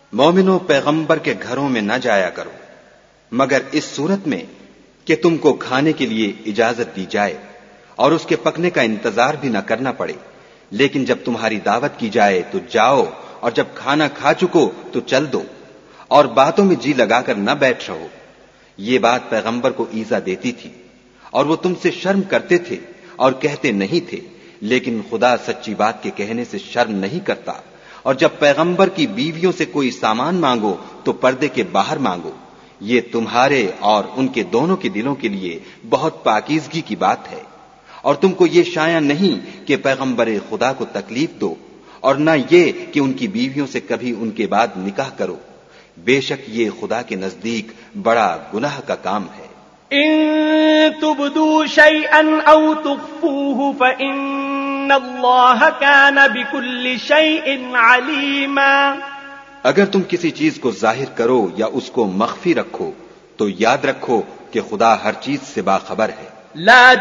مومنو پیغمبر کے گھروں میں نہ جایا کرو مگر اس صورت میں کہ تم کو کھانے کے لیے اجازت دی جائے اور اس کے پکنے کا انتظار بھی نہ کرنا پڑے، لیکن جب تمہاری دعوت کی جائے تو جاؤ، اور جب کھانا کھا چکو تو چل دو، اور باتوں میں جی لگا کر نہ بیٹھ رہو۔ یہ بات پیغمبر کو ایذا دیتی تھی اور وہ تم سے شرم کرتے تھے اور کہتے نہیں تھے، لیکن خدا سچی بات کے کہنے سے شرم نہیں کرتا۔ اور جب پیغمبر کی بیویوں سے کوئی سامان مانگو تو پردے کے باہر مانگو، یہ تمہارے اور ان کے دونوں کے دلوں کے لیے بہت پاکیزگی کی بات ہے۔ اور تم کو یہ شایع نہیں کہ پیغمبر خدا کو تکلیف دو، اور نہ یہ کہ ان کی بیویوں سے کبھی ان کے بعد نکاح کرو، بے شک یہ خدا کے نزدیک بڑا گناہ کا کام ہے۔ ان تبدوا شيئا او تخفوه فان الله كان بكل شيء عليما۔ اگر تم کسی چیز کو ظاہر کرو یا اس کو مخفی رکھو تو یاد رکھو کہ خدا ہر چیز سے باخبر ہے۔ لا